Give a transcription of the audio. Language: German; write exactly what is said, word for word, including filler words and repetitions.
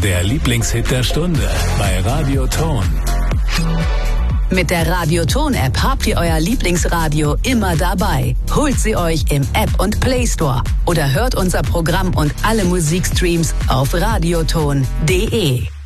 Der Lieblingshit der Stunde bei Radioton. Mit der Radioton-App habt ihr euer Lieblingsradio immer dabei. Holt sie euch im App- und Play Store oder hört unser Programm und alle Musikstreams auf radioton punkt de.